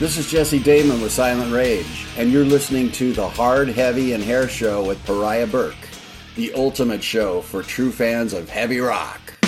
This is Jesse Damon with Silent Rage, and you're listening to the Hard, Heavy, and Hair Show with Pariah Burke, the ultimate show for true fans of heavy rock.